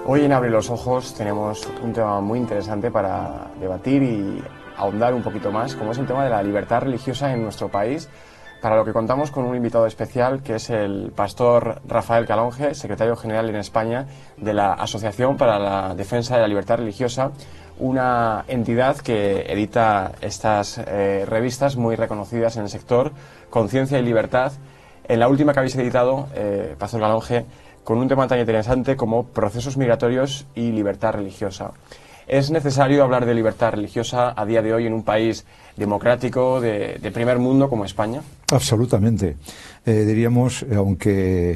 Hoy en Abre los Ojos tenemos un tema muy interesante para debatir y ahondar un poquito más, como es el tema de la libertad religiosa en nuestro país, para lo que contamos con un invitado especial, que es el pastor Rafael Calonge, secretario general en España de la Asociación para la Defensa de la Libertad Religiosa, una entidad que edita estas revistas muy reconocidas en el sector, Conciencia y Libertad. En la última que habéis editado, pastor Calonge, con un tema tan interesante como procesos migratorios y libertad religiosa. ¿Es necesario hablar de libertad religiosa a día de hoy en un país democrático de primer mundo como España? Absolutamente. Diríamos, aunque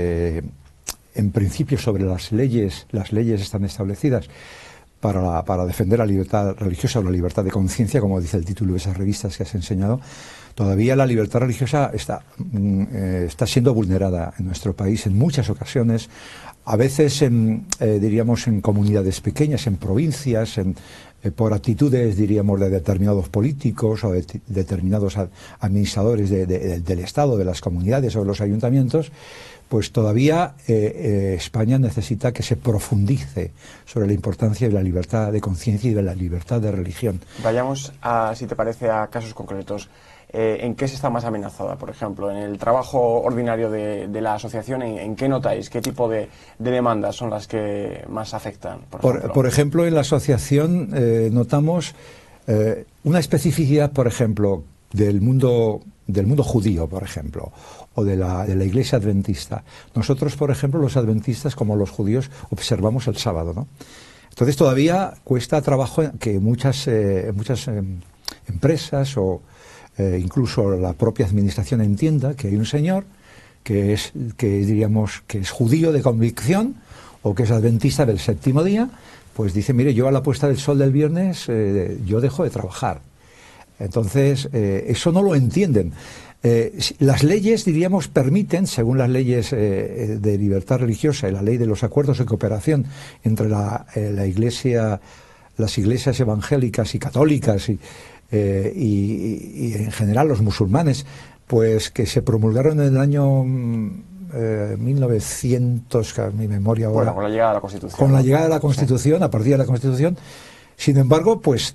en principio sobre las leyes están establecidas para defender la libertad religiosa o la libertad de conciencia, como dice el título de esas revistas que has enseñado, todavía la libertad religiosa está siendo vulnerada en nuestro país en muchas ocasiones, a veces diríamos en comunidades pequeñas, en provincias, por actitudes, diríamos, de determinados políticos o de determinados administradores del Estado, de las comunidades o de los ayuntamientos. Pues todavía España necesita que se profundice sobre la importancia de la libertad de conciencia y de la libertad de religión. Vayamos, si te parece, a casos concretos. ¿En qué se está más amenazada, por ejemplo? ¿En el trabajo ordinario de la asociación? ¿En qué notáis? ¿Qué tipo de demandas son las que más afectan? Por ejemplo, en la asociación notamos una especificidad, por ejemplo, del mundo judío, por ejemplo, o de la Iglesia Adventista. Nosotros, por ejemplo, los adventistas, como los judíos, observamos el sábado, ¿no? Entonces todavía cuesta trabajo que muchas empresas o incluso la propia administración entienda que hay un señor que diríamos que es judío de convicción o que es adventista del séptimo día, pues dice, mire, yo a la puesta del sol del viernes yo dejo de trabajar. Entonces, eso no lo entienden. Las leyes, diríamos, permiten, según las leyes de libertad religiosa y la ley de los acuerdos de cooperación entre la Iglesia, las iglesias evangélicas y católicas y en general los musulmanes, pues que se promulgaron en el año 1900, que a mi memoria ahora... Bueno, con la llegada de la Constitución. Con la llegada de la Constitución, sí. A partir de la Constitución. Sin embargo, pues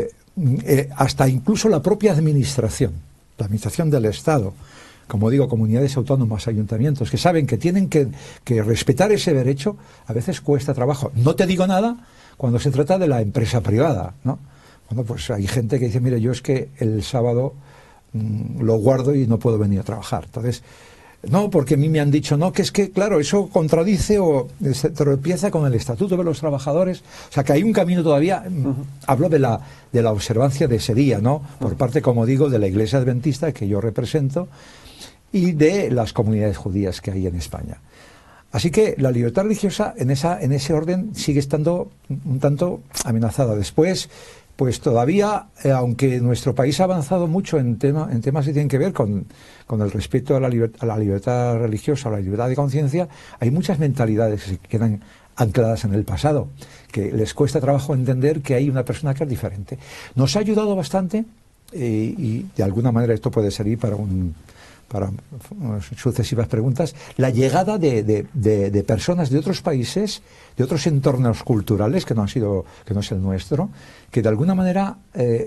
hasta incluso la propia administración, la administración del Estado, como digo, comunidades autónomas, ayuntamientos, que saben que tienen que respetar ese derecho, a veces cuesta trabajo. No te digo nada cuando se trata de la empresa privada, ¿no? Bueno, pues hay gente que dice, mire, yo es que el sábado lo guardo y no puedo venir a trabajar. Entonces, no, porque a mí me han dicho, no, que es que, claro, eso contradice o se tropieza con el Estatuto de los Trabajadores. O sea, que hay un camino todavía. Hablo de la observancia de ese día, ¿no? Por parte, como digo, de la Iglesia Adventista que yo represento y de las comunidades judías que hay en España. Así que la libertad religiosa en ese orden sigue estando un tanto amenazada. Después, pues todavía, aunque nuestro país ha avanzado mucho en temas que tienen que ver con el respeto a la libertad religiosa, a la libertad de conciencia, hay muchas mentalidades que se quedan ancladas en el pasado, que les cuesta trabajo entender que hay una persona que es diferente. Nos ha ayudado bastante, y de alguna manera esto puede servir para sucesivas preguntas, la llegada de personas de otros países, de otros entornos culturales que no es el nuestro, que de alguna manera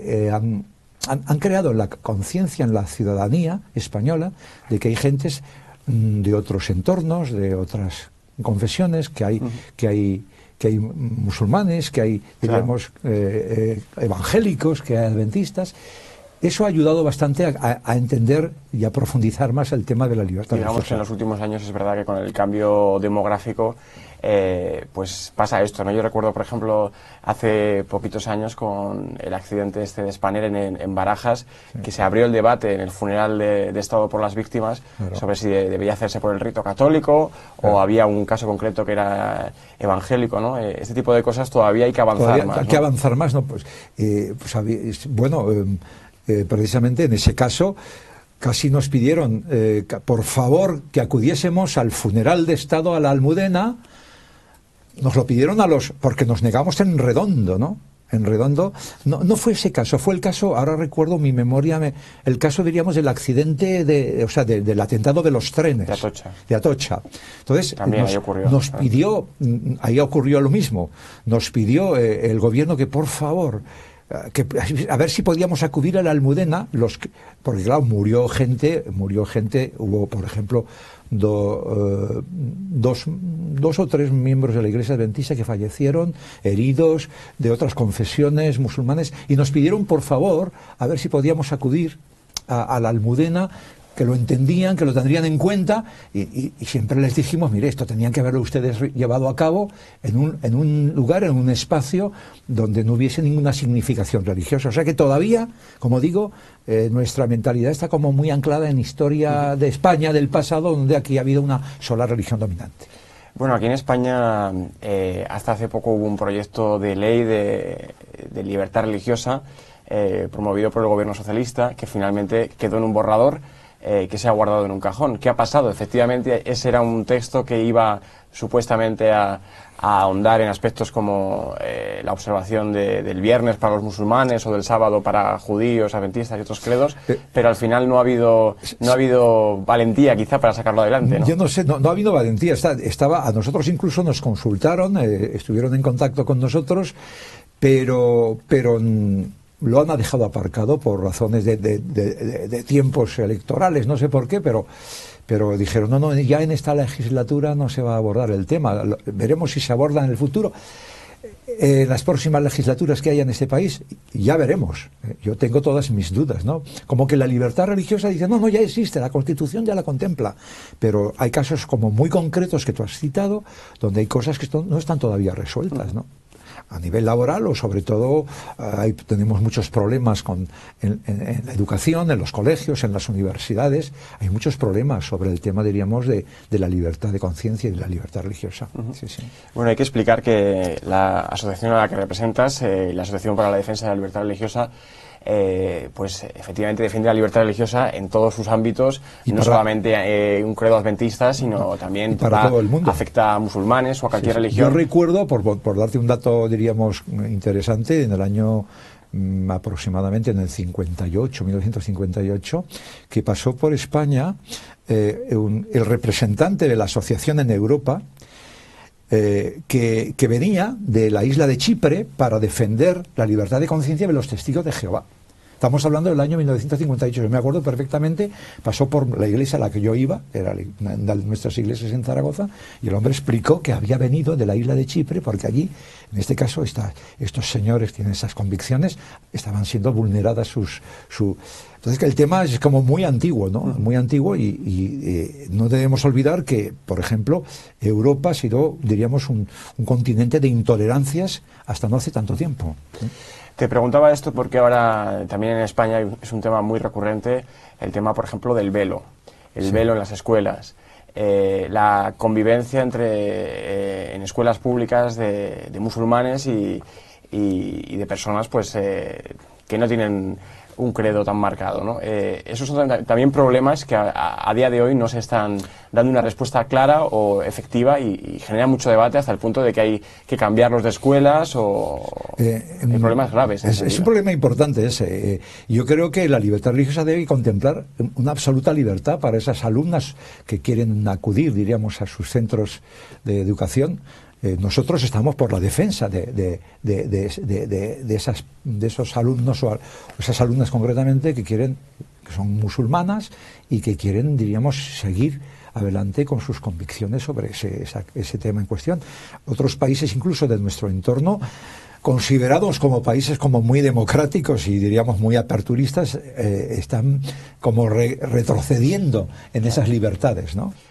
han creado la conciencia en la ciudadanía española de que hay gentes de otros entornos, de otras confesiones, que hay musulmanes, que hay, digamos, evangélicos, que hay adventistas. Eso ha ayudado bastante a entender y a profundizar más el tema de la libertad religiosa. Digamos que en los últimos años es verdad que con el cambio demográfico pues pasa esto, ¿no? Yo recuerdo, por ejemplo, hace poquitos años con el accidente de Spanair en Barajas, sí, que se abrió el debate en el funeral de Estado por las víctimas, claro, sobre si debía hacerse por el rito católico, claro, o había un caso concreto que era evangélico, ¿no? Este tipo de cosas todavía hay que avanzar más, ¿no? Hay que avanzar más, ¿no? Bueno, precisamente en ese caso casi nos pidieron por favor que acudiésemos al funeral de Estado a la Almudena. Nos lo pidieron porque nos negamos en redondo, ¿no? en Redondo. No fue ese caso, fue el caso, ahora recuerdo mi memoria, el caso, diríamos, del accidente, del atentado de los trenes. De Atocha. Entonces, también nos pidió, ahí ocurrió lo mismo, nos pidió el gobierno que por favor, a ver si podíamos acudir a la Almudena, porque claro, murió gente, hubo, por ejemplo, dos o tres miembros de la Iglesia Adventista que fallecieron, heridos, de otras confesiones musulmanes, y nos pidieron por favor a ver si podíamos acudir a la Almudena, que lo entendían, que lo tendrían en cuenta, y siempre les dijimos, mire, esto tenían que haberlo ustedes llevado a cabo en un lugar, en un espacio donde no hubiese ninguna significación religiosa. O sea que todavía, como digo, nuestra mentalidad está como muy anclada en historia de España, del pasado, donde aquí ha habido una sola religión dominante. Bueno, aquí en España hasta hace poco hubo un proyecto de ley de libertad religiosa promovido por el gobierno socialista, que finalmente quedó en un borrador que se ha guardado en un cajón. ¿Qué ha pasado? Efectivamente, ese era un texto que iba supuestamente a ahondar en aspectos como la observación del viernes para los musulmanes o del sábado para judíos, adventistas y otros credos, pero al final no ha habido valentía quizá para sacarlo adelante, ¿no? Yo no sé, no ha habido valentía. A nosotros incluso nos consultaron, estuvieron en contacto con nosotros, pero lo han dejado aparcado por razones de tiempos electorales, no sé por qué, pero dijeron, no, ya en esta legislatura no se va a abordar el tema, veremos si se aborda en el futuro. En las próximas legislaturas que haya en este país, ya veremos. Yo tengo todas mis dudas, ¿no? Como que la libertad religiosa dice, no, ya existe, la Constitución ya la contempla, pero hay casos como muy concretos que tú has citado, donde hay cosas que no están todavía resueltas, ¿no? A nivel laboral, o sobre todo tenemos muchos problemas en la educación, en los colegios, en las universidades. Hay muchos problemas sobre el tema, diríamos, de la libertad de conciencia y de la libertad religiosa. Sí. Bueno, hay que explicar que la asociación a la que representas, la Asociación para la Defensa de la Libertad Religiosa, pues efectivamente defiende la libertad religiosa en todos sus ámbitos, y no solamente un credo adventista, sino también para todo el mundo. Afecta a musulmanes o a cualquier religión. Yo recuerdo, por darte un dato, diríamos, interesante, en el año aproximadamente en el 1958, que pasó por España el representante de la asociación en Europa, que venía de la isla de Chipre para defender la libertad de conciencia de los testigos de Jehová. Estamos hablando del año 1958, yo me acuerdo perfectamente, pasó por la iglesia a la que yo iba, era una de nuestras iglesias en Zaragoza, y el hombre explicó que había venido de la isla de Chipre, porque allí, en este caso, estos señores tienen esas convicciones, estaban siendo vulneradas Entonces, que el tema es como muy antiguo, ¿no? Muy antiguo, y no debemos olvidar que, por ejemplo, Europa ha sido, diríamos, un continente de intolerancias hasta no hace tanto tiempo. Te preguntaba esto porque ahora también en España es un tema muy recurrente, el tema, por ejemplo, del velo. El velo en las escuelas. La convivencia en escuelas públicas de musulmanes y de personas pues que no tienen un credo tan marcado, ¿no? Esos son también problemas que a día de hoy no se están dando una respuesta clara o efectiva, y genera mucho debate hasta el punto de que hay que cambiarlos de escuelas hay problemas graves. Es un problema importante ese. Yo creo que la libertad religiosa debe contemplar una absoluta libertad para esas alumnas que quieren acudir, diríamos, a sus centros de educación. Nosotros estamos por la defensa de esos alumnos o esas alumnas concretamente que son musulmanas y que quieren, diríamos, seguir adelante con sus convicciones sobre ese tema en cuestión. Otros países, incluso de nuestro entorno, considerados como países como muy democráticos y diríamos muy aperturistas, están como retrocediendo en esas libertades, ¿no?